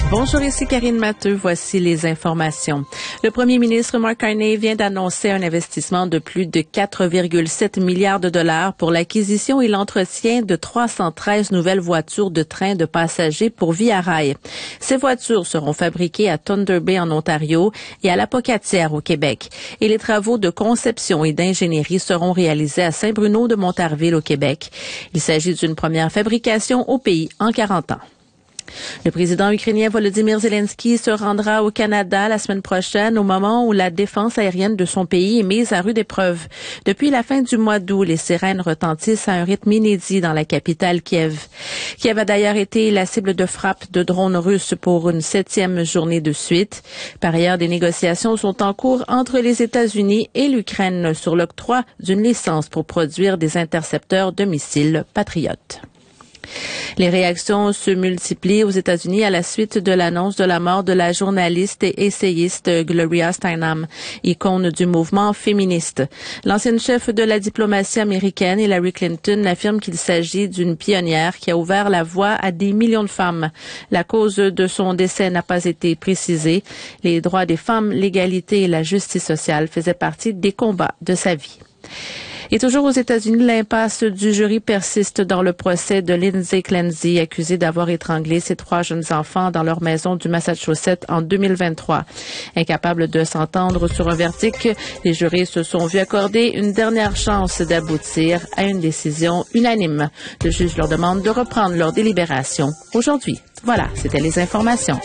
Bonjour, ici Karine Matteux. Voici les informations. Le premier ministre Mark Carney vient d'annoncer un investissement de plus de 4,7 milliards de dollars pour l'acquisition et l'entretien de 313 nouvelles voitures de train de passagers pour Via Rail. Ces voitures seront fabriquées à Thunder Bay en Ontario et à La Pocatière au Québec. Et les travaux de conception et d'ingénierie seront réalisés à Saint-Bruno de Montarville au Québec. Il s'agit d'une première fabrication au pays en 40 ans. Le président ukrainien Volodymyr Zelensky se rendra au Canada la semaine prochaine au moment où la défense aérienne de son pays est mise à rude épreuve. Depuis la fin du mois d'août, les sirènes retentissent à un rythme inédit dans la capitale Kiev. Kiev a d'ailleurs été la cible de frappes de drones russes pour une 7e journée de suite. Par ailleurs, des négociations sont en cours entre les États-Unis et l'Ukraine sur l'octroi d'une licence pour produire des intercepteurs de missiles patriotes. Les réactions se multiplient aux États-Unis à la suite de l'annonce de la mort de la journaliste et essayiste Gloria Steinem, icône du mouvement féministe. L'ancienne chef de la diplomatie américaine, Hillary Clinton, affirme qu'il s'agit d'une pionnière qui a ouvert la voie à des millions de femmes. La cause de son décès n'a pas été précisée. Les droits des femmes, l'égalité et la justice sociale faisaient partie des combats de sa vie. Et toujours aux États-Unis, l'impasse du jury persiste dans le procès de Lindsay Clancy, accusée d'avoir étranglé ses 3 jeunes enfants dans leur maison du Massachusetts en 2023. Incapables de s'entendre sur un verdict, les jurés se sont vus accorder une dernière chance d'aboutir à une décision unanime. Le juge leur demande de reprendre leur délibération aujourd'hui. Voilà, c'était les informations.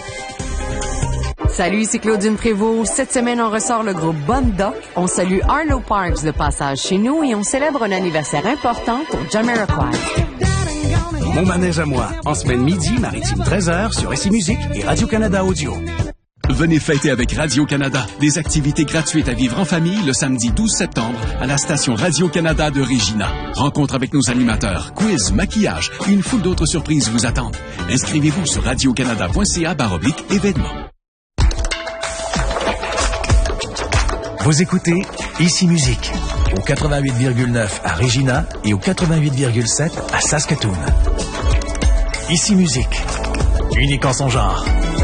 Salut, ici Claudine Prévost. Cette semaine, on ressort le groupe Bonda. On salue Arlo Parks de passage chez nous et on célèbre un anniversaire important pour Jamiroquai. Mon manège à moi, en semaine midi, maritime 13h sur SI Musique et Radio-Canada Audio. Venez fêter avec Radio-Canada des activités gratuites à vivre en famille le samedi 12 septembre à la station Radio-Canada de Regina. Rencontre avec nos animateurs, quiz, maquillage et une foule d'autres surprises vous attendent. Inscrivez-vous sur radiocanada.ca/événements. Vous écoutez Ici Musique, au 88,9 à Regina et au 88,7 à Saskatoon. Ici Musique, unique en son genre.